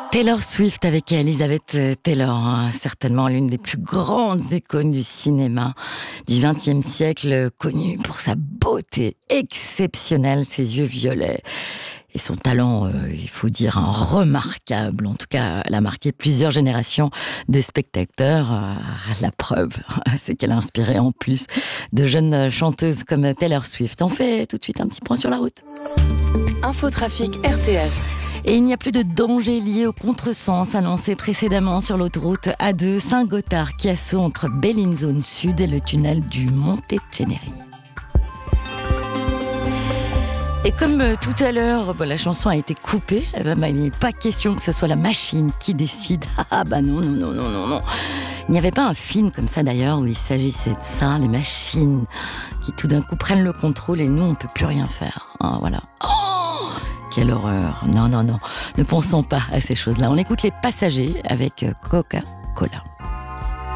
Taylor Swift avec Elizabeth Taylor, certainement l'une des plus grandes icônes du cinéma du XXe siècle, connue pour sa beauté exceptionnelle, ses yeux violets et son talent, il faut dire, remarquable. En tout cas, elle a marqué plusieurs générations de spectateurs. La preuve, c'est qu'elle a inspiré en plus de jeunes chanteuses comme Taylor Swift. On fait tout de suite un petit point sur la route. Infotrafic RTS. Et il n'y a plus de danger lié au contresens annoncé précédemment sur l'autoroute A2 Saint-Gothard-Chiasso entre Bellinzone Sud et le tunnel du Monte-Ceneri. Et comme tout à l'heure, la chanson a été coupée, il n'est pas question que ce soit la machine qui décide. Non. Il n'y avait pas un film comme ça d'ailleurs où il s'agissait de ça, les machines qui tout d'un coup prennent le contrôle et nous on ne peut plus rien faire. Voilà. Quelle horreur. Non. Ne pensons pas à ces choses-là. On écoute Les Passagers avec Coca-Cola.